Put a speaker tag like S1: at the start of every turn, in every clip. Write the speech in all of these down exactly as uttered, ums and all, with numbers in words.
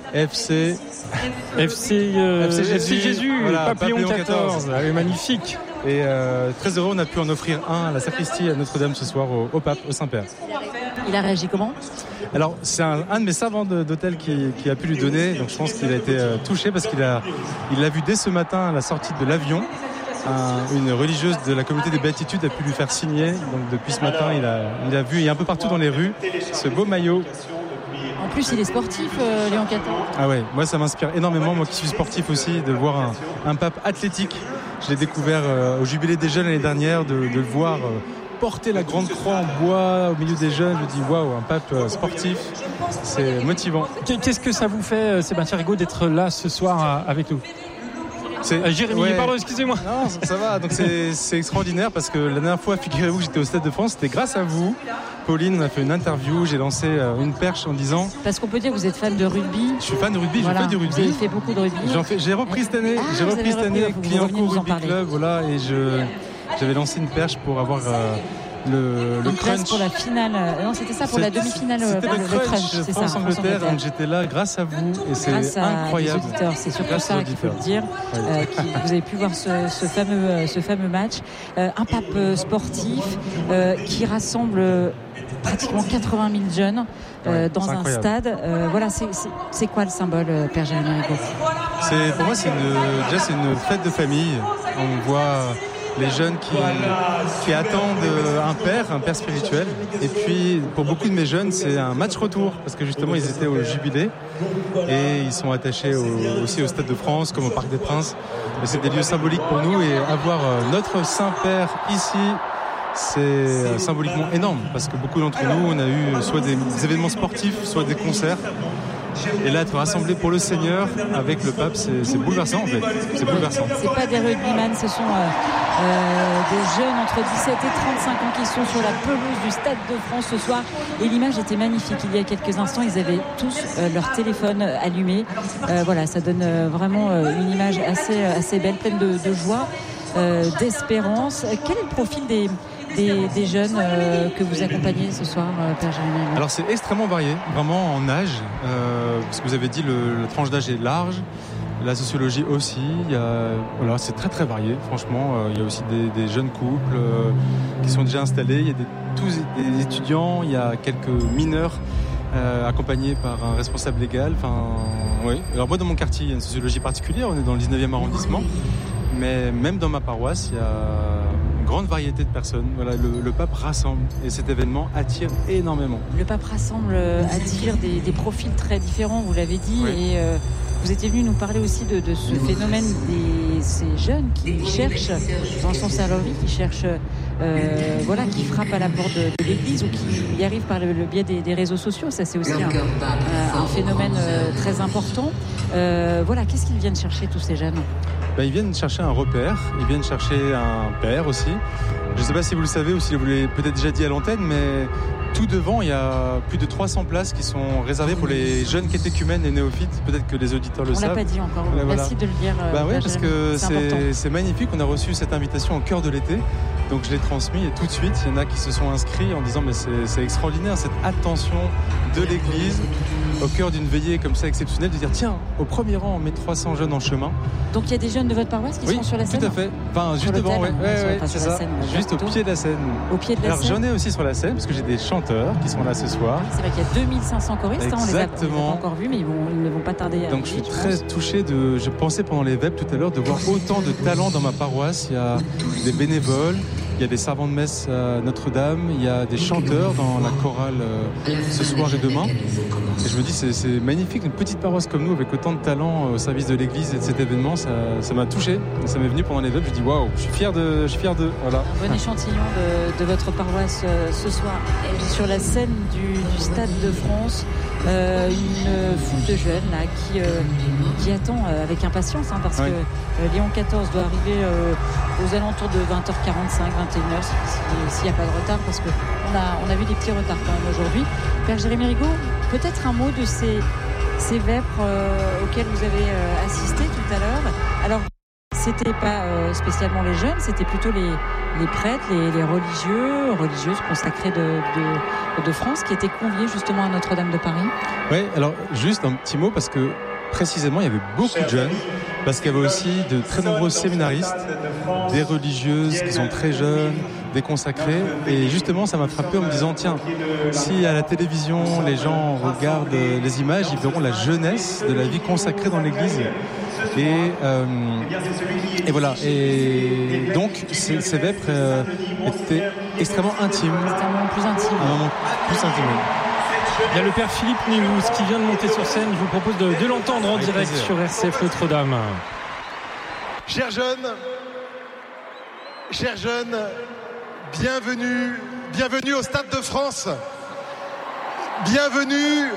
S1: F C
S2: F C, euh,
S1: F C Jésus,
S2: F C Jésus
S1: voilà,
S2: Pape Léon quatorze. Ah, magnifique.
S1: Et euh, très heureux, on a pu en offrir un à la sacristie à Notre-Dame ce soir au, au pape, au Saint-Père.
S3: Il a réagi comment ?
S1: Alors c'est un, un de mes servants de, d'hôtel qui, qui a pu lui donner, donc je pense qu'il a été euh, touché parce qu'il a, il l'a vu dès ce matin à la sortie de l'avion. Un, une religieuse de la communauté des béatitudes a pu lui faire signer, donc depuis ce matin il a, il a vu, il est un peu partout dans les rues, ce beau maillot.
S3: En plus, il est sportif, euh, Léon quatorze.
S1: Ah ouais, moi ça m'inspire énormément, moi qui suis sportif aussi, de voir un, un pape athlétique. Je l'ai découvert euh, au Jubilé des Jeunes l'année dernière, de, de le voir euh, porter la grande croix en bois au milieu des jeunes. Je me dis waouh, un pape euh, sportif, c'est motivant.
S2: Qu'est-ce que ça vous fait, Sébastien Rigaud, d'être là ce soir avec nous ? C'est... Euh, Jérémy, ouais. Pardon, excusez-moi.
S1: Non, ça va. Donc c'est, c'est extraordinaire parce que la dernière fois, figurez-vous que j'étais au Stade de France, c'était grâce à vous. Pauline, on a fait une interview, j'ai lancé une perche en disant...
S3: Parce qu'on peut dire que vous êtes fan de rugby.
S1: Je suis fan de rugby, voilà, je fais du rugby.
S3: Vous avez fait beaucoup de rugby.
S1: J'en fais, j'ai repris cette année, ah, j'ai repris cette année avec Clignancourt Rugby Club, voilà, et je, j'avais lancé une perche pour avoir... Euh, Le, le crunch
S3: pour la finale. Non, c'était ça pour
S1: c'est,
S3: la demi-finale.
S1: C'était le, le crunch,
S3: crunch c'est
S1: France
S3: ça,
S1: Angleterre. Donc j'étais là grâce à vous et c'est
S3: grâce
S1: incroyable.
S3: À les auditeurs, c'est surtout
S1: grâce
S3: ça qu'il faut le dire. Oui. Euh, qui, vous avez pu voir ce, ce fameux, ce fameux match. Euh, un pape sportif euh, qui rassemble pratiquement quatre-vingt mille jeunes euh, ouais, dans un incroyable. stade. Euh, voilà, c'est, c'est, c'est quoi le symbole, Père Jérémy Rigaud ?
S1: C'est pour moi, c'est une, déjà c'est une fête de famille. On voit les jeunes qui, qui attendent un père, un père spirituel. Et puis, pour beaucoup de mes jeunes, c'est un match retour, parce que justement, ils étaient au Jubilé et ils sont attachés au, aussi au Stade de France, comme au Parc des Princes. Et c'est des lieux symboliques pour nous, et avoir notre Saint-Père ici, c'est symboliquement énorme, parce que beaucoup d'entre nous, on a eu soit des événements sportifs, soit des concerts. Et là, être rassemblé pour le Seigneur avec le pape, c'est, c'est bouleversant en fait. C'est bouleversant.
S3: C'est pas des rugbyman, ce sont euh, euh, des jeunes entre dix-sept et trente-cinq ans qui sont sur la pelouse du Stade de France ce soir. Et l'image était magnifique. Il y a quelques instants, ils avaient tous euh, leur téléphone allumé. Euh, voilà, ça donne euh, vraiment euh, une image assez, assez belle, pleine de, de joie, euh, d'espérance. Quel est le profil des Des, des jeunes euh, que vous accompagnez ce soir, euh, Père Jérémy ?
S1: Alors c'est extrêmement varié, vraiment en âge, euh, parce que vous avez dit le, la tranche d'âge est large, la sociologie aussi, il y a, voilà, c'est très très varié, franchement, euh, il y a aussi des, des jeunes couples euh, qui sont déjà installés, il y a des, tous des étudiants, il y a quelques mineurs euh, accompagnés par un responsable légal, enfin, oui. Alors moi dans mon quartier, il y a une sociologie particulière, on est dans le dix-neuvième arrondissement, mais même dans ma paroisse, il y a grande variété de personnes. Voilà, le, le pape rassemble et cet événement attire énormément.
S3: Le pape rassemble, attire des, des profils très différents, vous l'avez dit, oui. et euh, vous étiez venu nous parler aussi de, de ce phénomène des ces jeunes qui cherchent dans le sens à leur vie, qui cherchent, euh, voilà, qui frappent à la porte de, de l'église ou qui y arrivent par le, le biais des, des réseaux sociaux. Ça, c'est aussi un, un, un phénomène euh, très important. Euh, voilà, qu'est-ce qu'ils viennent chercher tous ces jeunes ?
S1: Ben, ils viennent chercher un repère, ils viennent chercher un père aussi. Je ne sais pas si vous le savez ou si vous l'avez peut-être déjà dit à l'antenne, mais tout devant, il y a plus de trois cents places qui sont réservées pour les jeunes catéchumènes et néophytes. Peut-être que les auditeurs le
S3: on
S1: savent.
S3: On l'a pas dit encore.
S1: Là,
S3: Merci
S1: voilà.
S3: de le dire.
S1: Bah oui, parce que
S3: c'est,
S1: c'est, c'est magnifique. On a reçu cette invitation au cœur de l'été. Donc je l'ai transmis et tout de suite, il y en a qui se sont inscrits en disant mais c'est, c'est extraordinaire cette attention de l'Église au cœur d'une veillée comme ça exceptionnelle, de dire tiens, au premier rang on met trois cents jeunes en chemin.
S3: Donc il y a des jeunes de votre paroisse qui
S1: oui,
S3: sont sur la scène ?
S1: Oui, tout à fait. Enfin, juste devant, ouais, ouais, ouais, c'est ça. Scène, juste au pied de la scène.
S3: Au pied de la
S1: Alors,
S3: scène.
S1: j'en ai aussi sur la scène parce que j'ai des chanteurs qui sont là ce soir.
S3: C'est vrai qu'il y a deux mille cinq cents choristes, hein, on les a, on les a pas encore vus, mais ils, vont, ils ne vont pas tarder à
S1: Donc je suis
S3: je
S1: très
S3: pense.
S1: touché de. Je pensais pendant les vêpres tout à l'heure de voir autant de talents dans ma paroisse. Il y a des bénévoles. Il y a des servants de messe à Notre-Dame, il y a des chanteurs dans la chorale euh, ce soir et demain. Et je me dis, c'est, c'est magnifique, une petite paroisse comme nous, avec autant de talent au service de l'Église et de cet événement, ça, ça m'a touché. Et ça m'est venu pendant les vêpres, je dis waouh, je suis fier de, je suis fier d'eux. Voilà.
S3: Un bon échantillon de, de votre paroisse euh, ce soir sur la scène du, du Stade de France. Euh, une foule de jeunes là, qui, euh, qui attend euh, avec impatience hein, parce oui. que euh, Léon quatorze doit arriver euh, aux alentours de vingt heures quarante-cinq, vingt et une heures s'il n'y a pas de retard parce qu'on a, on a vu des petits retards quand même aujourd'hui. Père Jérémy Rigaud, peut-être un mot de ces, ces vêpres euh, auxquels vous avez euh, assisté tout à l'heure. Alors C'était pas euh, spécialement les jeunes, c'était plutôt les, les prêtres, les, les religieux, religieuses consacrées de, de, de France qui étaient conviés justement à Notre-Dame de Paris.
S1: Oui, alors juste un petit mot parce que précisément il y avait beaucoup de jeunes, parce qu'il y avait aussi de très nombreux séminaristes, des religieuses qui sont très jeunes, des consacrés, et justement ça m'a frappé en me disant tiens, si à la télévision les gens regardent les images, ils verront la jeunesse de la vie consacrée dans l'église. Et, euh, et voilà. Et donc, ces, ces vêpres euh, étaient extrêmement intimes.
S3: Extrêmement plus intime.
S1: Un moment plus intime.
S2: Il y a le père Philippe Nivous qui vient de monter sur scène. Je vous propose de, de l'entendre en Avec direct plaisir. Sur R C F Notre-Dame.
S4: Chers jeunes, chers jeunes, bienvenue, bienvenue au Stade de France. Bienvenue,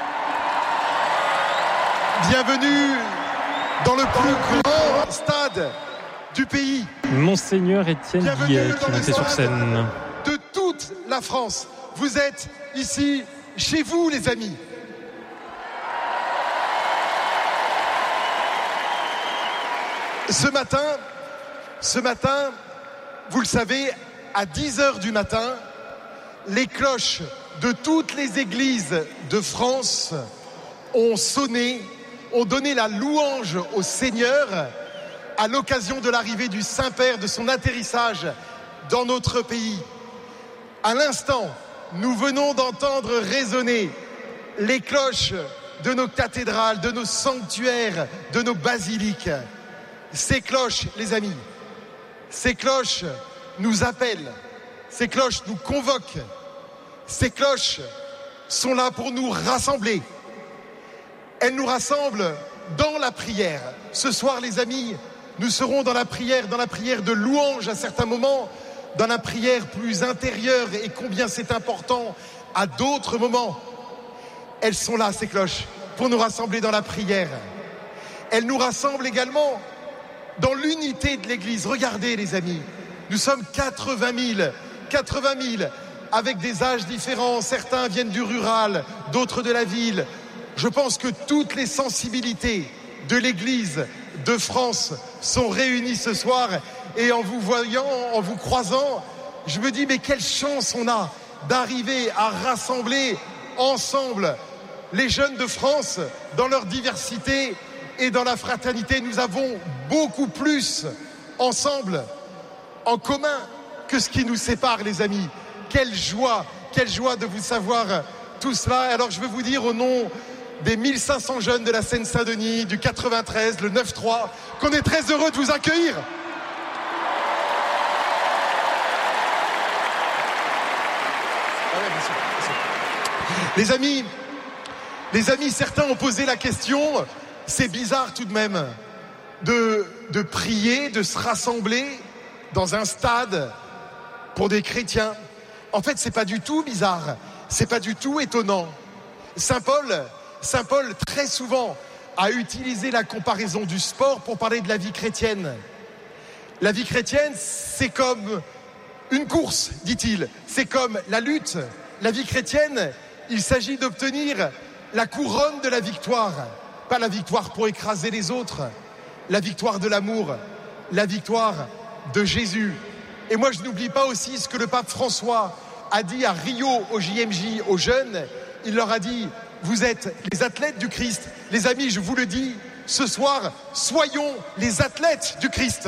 S4: bienvenue. Dans le plus grand stade du pays.
S2: Monseigneur Étienne Guillet qui montait sur scène.
S4: De toute la France. Vous êtes ici, chez vous les amis. Ce matin, ce matin, vous le savez, à dix heures du matin, les cloches de toutes les églises de France ont sonné, ont donné la louange au Seigneur à l'occasion de l'arrivée du Saint-Père, de son atterrissage dans notre pays. À l'instant, nous venons d'entendre résonner les cloches de nos cathédrales, de nos sanctuaires, de nos basiliques. Ces cloches, les amis, ces cloches nous appellent, ces cloches nous convoquent, ces cloches sont là pour nous rassembler. Elle nous rassemble dans la prière. Ce soir, les amis, nous serons dans la prière, dans la prière de louange à certains moments, dans la prière plus intérieure, et combien c'est important à d'autres moments. Elles sont là, ces cloches, pour nous rassembler dans la prière. Elles nous rassemblent également dans l'unité de l'Église. Regardez, les amis, nous sommes quatre-vingt mille, quatre-vingt mille, avec des âges différents. Certains viennent du rural, d'autres de la ville. Je pense que toutes les sensibilités de l'Église de France sont réunies ce soir, et en vous voyant, en vous croisant, je me dis mais quelle chance on a d'arriver à rassembler ensemble les jeunes de France dans leur diversité et dans la fraternité. Nous avons beaucoup plus ensemble, en commun, que ce qui nous sépare, les amis. Quelle joie, quelle joie de vous savoir tout cela. Alors je veux vous dire au nom des mille cinq cents jeunes de la Seine-Saint-Denis, du quatre-vingt-treize, le neuf trois, qu'on est très heureux de vous accueillir. Les amis, les amis, certains ont posé la question, c'est bizarre tout de même de, de prier, de se rassembler dans un stade pour des chrétiens. En fait, c'est pas du tout bizarre, c'est pas du tout étonnant. Saint Paul, Saint Paul, très souvent, a utilisé la comparaison du sport pour parler de la vie chrétienne. La vie chrétienne, c'est comme une course, dit-il. C'est comme la lutte. La vie chrétienne, il s'agit d'obtenir la couronne de la victoire. Pas la victoire pour écraser les autres. La victoire de l'amour. La victoire de Jésus. Et moi, je n'oublie pas aussi ce que le pape François a dit à Rio, au J M J, aux jeunes. Il leur a dit... Vous êtes les athlètes du Christ. Les amis, je vous le dis, ce soir, soyons les athlètes du Christ.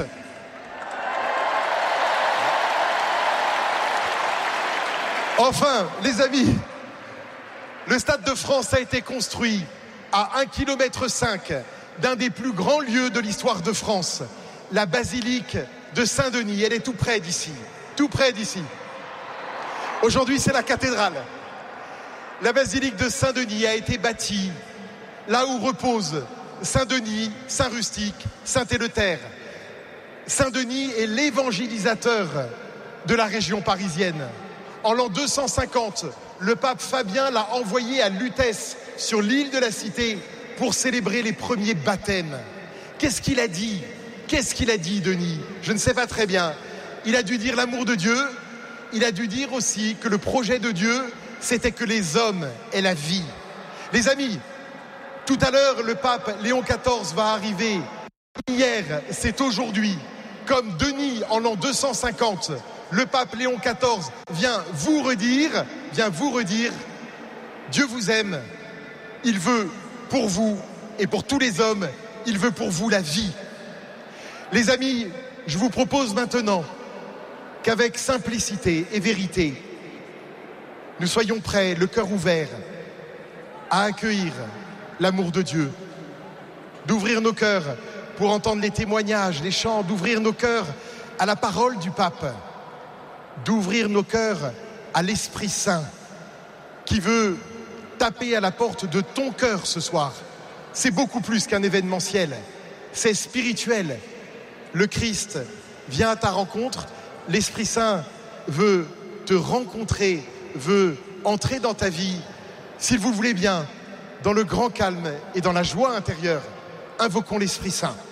S4: Enfin, les amis, le Stade de France a été construit à un kilomètre cinq d'un des plus grands lieux de l'histoire de France, la basilique de Saint-Denis. Elle est tout près d'ici, tout près d'ici. Aujourd'hui, c'est la cathédrale. La basilique de Saint-Denis a été bâtie là où reposent Saint-Denis, Saint-Rustique, Saint-Éleuther. Saint-Denis est l'évangélisateur de la région parisienne. En l'an deux cent cinquante, le pape Fabien l'a envoyé à Lutèce, sur l'île de la Cité, pour célébrer les premiers baptêmes. Qu'est-ce qu'il a dit ? Qu'est-ce qu'il a dit, Denis ? Je ne sais pas très bien. Il a dû dire l'amour de Dieu. Il a dû dire aussi que le projet de Dieu, c'était que les hommes aient la vie. Les amis, tout à l'heure, le pape Léon quatorze va arriver hier, c'est aujourd'hui. Comme Denis en l'an deux cent cinquante, le pape Léon quatorze vient vous redire, vient vous redire, Dieu vous aime, il veut pour vous et pour tous les hommes, il veut pour vous la vie. Les amis, je vous propose maintenant qu'avec simplicité et vérité, nous soyons prêts, le cœur ouvert, à accueillir l'amour de Dieu, d'ouvrir nos cœurs pour entendre les témoignages, les chants, d'ouvrir nos cœurs à la parole du pape, d'ouvrir nos cœurs à l'Esprit Saint qui veut taper à la porte de ton cœur ce soir. C'est beaucoup plus qu'un événementiel, c'est spirituel. Le Christ vient à ta rencontre, l'Esprit Saint veut te rencontrer, veut entrer dans ta vie. Si vous le voulez bien, dans le grand calme et dans la joie intérieure, invoquons l'Esprit Saint.